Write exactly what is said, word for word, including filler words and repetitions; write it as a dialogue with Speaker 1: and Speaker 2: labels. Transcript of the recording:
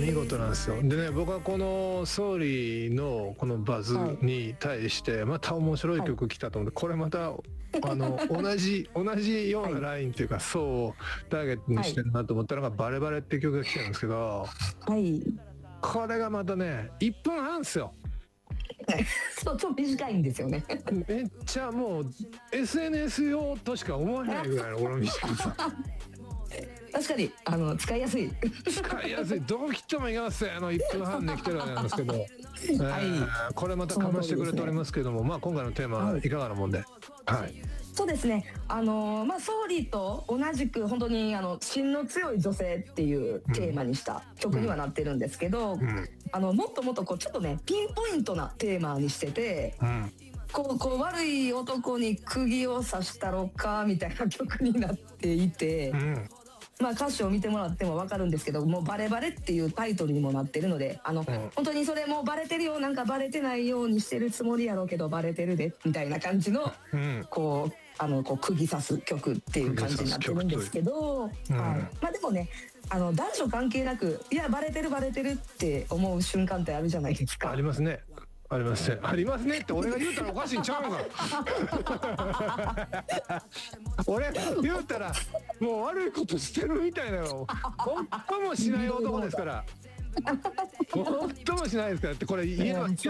Speaker 1: 見事なんですよ。でね、僕はこの総理のこのバズに対してまた面白い曲来たと思って、これまたあの同じ同じようなラインというか層をターゲットにしてるなと思ったのがバレバレっていう曲が来てるんですけど、
Speaker 2: はい、
Speaker 1: これがまたねいっぷんはんですよ。
Speaker 2: そうちょっと短いんですよね。
Speaker 1: めっちゃもう エスエヌエス 用としか思えないぐらいのこの短さ。
Speaker 2: 確かにあの使いやすい
Speaker 1: 使いやすい、どう切ってもいけますよ、あのいっぷんはんで来てるわけなんですけど、はい、えー、これまたかましてくれておりますけども、ね、まあ今回のテーマはいかがなもんで、はい、
Speaker 2: そうですね、あのー、まあ総理と同じく本当にあの芯の強い女性っていうテーマにした曲にはなってるんですけど、うんうん、あのもっともっとこうちょっとねピンポイントなテーマにしてて、うん、こうこう悪い男に釘を刺したろかみたいな曲になっていて、うん、まあ歌詞を見てもらっても分かるんですけど、もうバレバレっていうタイトルにもなってるので、あの、うん、本当にそれもバレてるよ、なんかバレてないようにしてるつもりやろうけどバレてるでみたいな感じの、うん、こうあのこう釘刺す曲っていう感じになってるんですけど、うん、はい、まあでもね、あの男女関係なく、いやバレてるバレてるって思う瞬間ってあるじゃないですか。
Speaker 1: ありますね。ありますね。ありますねって俺が言うたらおかしいんちゃうのか。俺言うたらもう悪いことしてるみたいなの最もしない男ですから。最もしないですからってこれ言えば。